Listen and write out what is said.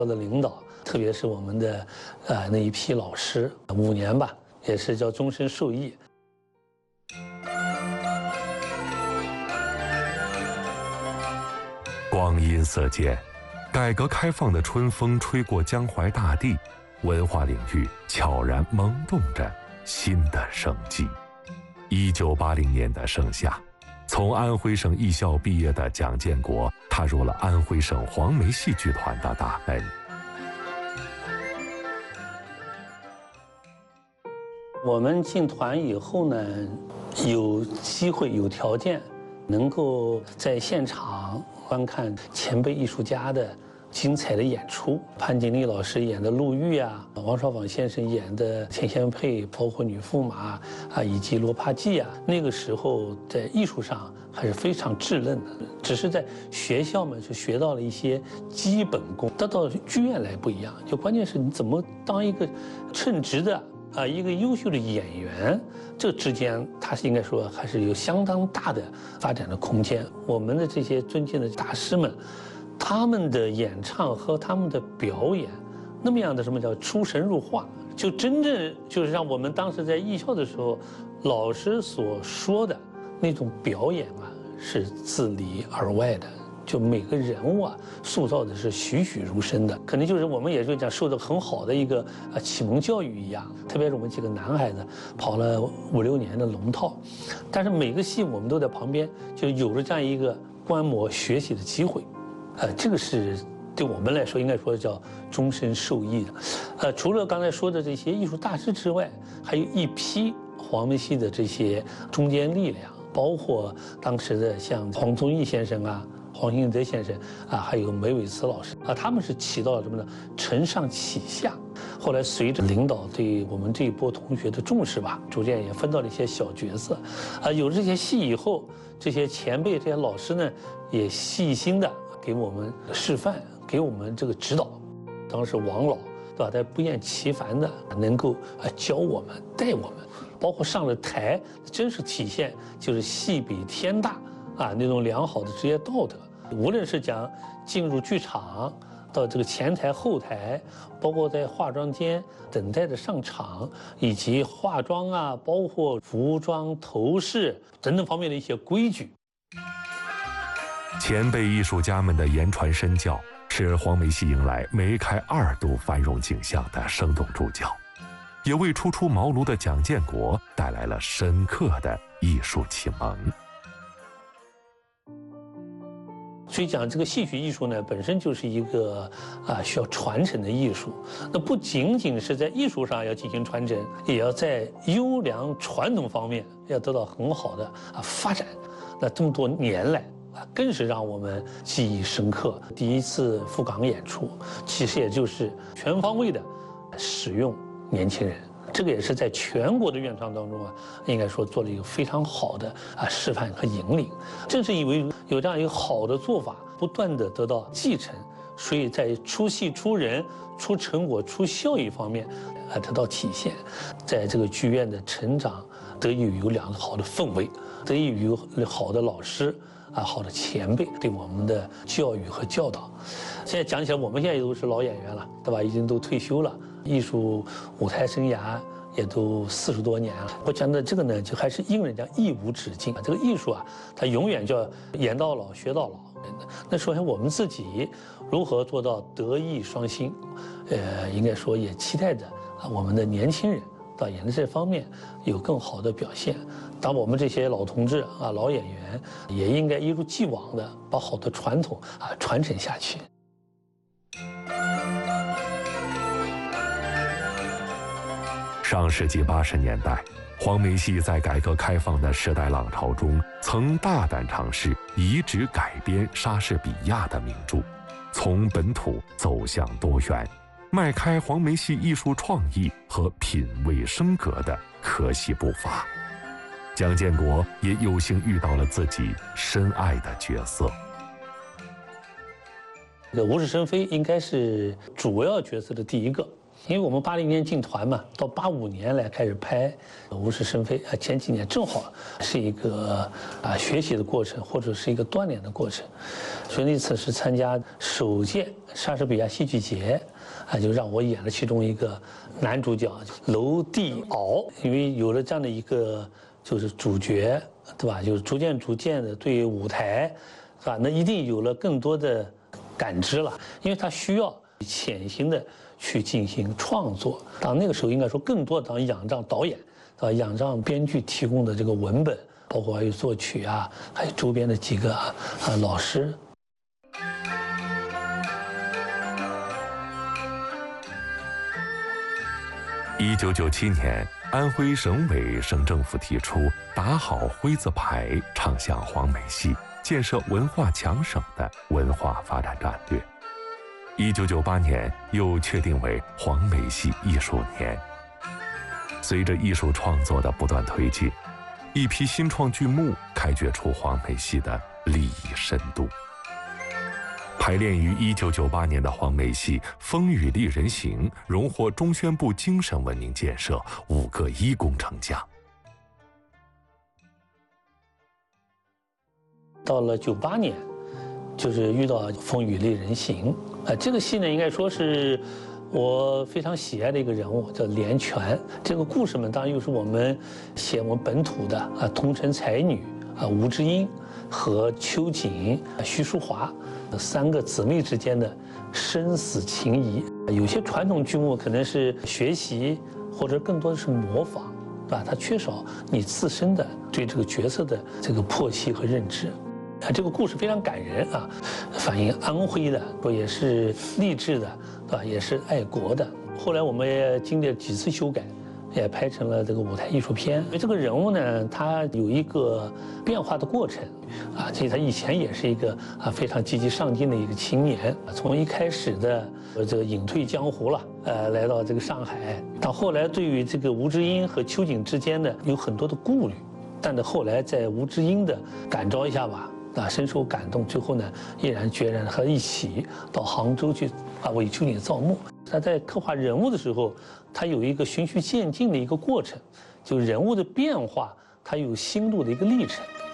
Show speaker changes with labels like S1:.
S1: 的领导，特别是我们的那一批老师，5年吧，也是叫终身受益。
S2: 光阴似箭，改革开放的春风吹过江淮大地，文化领域悄然萌动着新的生机。1980年的盛夏，从安徽省艺校毕业的蒋建国踏入了安徽省黄梅戏剧团的大门。
S1: 我们进团以后呢，有机会有条件，能够在现场观看前辈艺术家的精彩的演出。潘金丽老师演的陆玉啊，王少舫先生演的田仙配，包括女驸马以及罗帕季啊，那个时候在艺术上还是非常稚嫩的，只是在学校嘛就学到了一些基本功，得到剧院来不一样。就关键是你怎么当一个称职的一个优秀的演员，这之间他是应该说还是有相当大的发展的空间。我们的这些尊敬的大师们，他们的演唱和他们的表演，那么样的什么叫出神入化，就真正就是像我们当时在艺校的时候，老师所说的那种表演啊，是自里而外的。就每个人物塑造的是栩栩如生的，可能就是我们也就讲受到很好的一个启蒙教育一样。特别是我们几个男孩子跑了5、6年的龙套，但是每个戏我们都在旁边，就有着这样一个观摩学习的机会，这个是对我们来说应该说叫终身受益的。除了刚才说的这些艺术大师之外，还有一批黄梅戏的这些中坚力量，包括当时的像黄宗义先生黄兴德先生还有梅伟慈老师他们是起到了什么呢？承上启下。后来随着领导对我们这一波同学的重视吧，逐渐也分到了一些小角色。有了这些戏以后，这些前辈、这些老师呢，也细心的给我们示范，给我们这个指导。当时王老对吧，他不厌其烦的能够教我们、带我们，包括上了台，真是体现就是戏比天大那种良好的职业道德。无论是讲进入剧场，到这个前台后台，包括在化妆间等待着上场，以及化妆包括服装头饰等等方面的一些规矩。
S2: 前辈艺术家们的言传身教，是黄梅戏迎来梅开2度繁荣景象的生动注脚，也为初出茅庐的蒋建国带来了深刻的艺术启蒙。
S1: 所以讲这个戏曲艺术呢，本身就是一个需要传承的艺术。那不仅仅是在艺术上要进行传承，也要在优良传统方面要得到很好的发展。那这么多年来更是让我们记忆深刻。第一次赴港演出，其实也就是全方位的使用年轻人。这个也是在全国的院团当中应该说做了一个非常好的示范和引领。正是因为有这样一个好的做法，不断的得到继承，所以在出戏、出人、出成果、出效益方面得到体现。在这个剧院的成长，得益于有良好的氛围，得益于好的老师好的前辈对我们的教育和教导。现在讲起来，我们现在也都是老演员了，对吧？已经都退休了，艺术舞台生涯也都40多年了。我讲的这个呢，就还是应人讲艺无止境。这个艺术它永远叫演到老学到老。那首先我们自己如何做到德艺双馨，应该说也期待着我们的年轻人到演的这方面有更好的表现。当我们这些老同志老演员也应该一如既往的把好的传统传承下去。
S2: 上世纪80年代，黄梅戏在改革开放的时代浪潮中，曾大胆尝试移植改编莎士比亚的名著，从本土走向多元，迈开黄梅戏艺术创意和品味升格的可喜步伐。蒋建国也有幸遇到了自己深爱的角色。
S1: 这个无事生非应该是主要角色的第一个。 因为我们80年进团嘛，到85年来开始拍《无事生非》前几年正好是一个学习的过程，或者是一个锻炼的过程，所以那次是参加首届莎士比亚戏剧节，就让我演了其中一个男主角娄弟敖，因为有了这样的一个就是主角，对吧？就是逐渐的对舞台，是吧？那一定有了更多的感知了，因为他需要潜心的去进行创作。当那个时候应该说更多当仰仗导演，仰仗编剧提供的这个文本，包括还有作曲还有周边的几个老师。
S2: 1997年，安徽省委省政府提出打好徽字牌，唱响黄梅戏，建设文化强省的文化发展战略。1998年又确定为黄梅戏艺术年。随着艺术创作的不断推进，一批新创剧目开掘出黄梅戏的立意深度。排练于1998年的黄梅戏《风雨丽人行》荣获中宣部精神文明建设5个1工程奖。
S1: 到了98年，就是遇到《风雨丽人行》这个戏呢，应该说是我非常喜爱的一个人物，叫连泉。这个故事嘛，当然又是我们本土的通城才女吴芝缨和秋瑾、徐淑华3个姊妹之间的生死情谊。有些传统剧目可能是学习，或者更多的是模仿，对吧？它缺少你自身的对这个角色的这个剖析和认知。这个故事非常感人反映安徽的，也是励志的，对吧？也是爱国的。后来我们也经历了几次修改，也拍成了这个舞台艺术片。这个人物呢，他有一个变化的过程其实他以前也是一个非常积极上进的一个青年，从一开始的这个隐退江湖了，来到这个上海，到后来对于这个吴芝缨和秋瑾之间呢有很多的顾虑，但是后来在吴芝缨的感召一下吧，深受感动，最后呢毅然决然和一起到杭州去为秋瑾造墓。他在刻画人物的时候，他有一个循序渐进的一个过程，就人物的变化，他有心路的一个历程。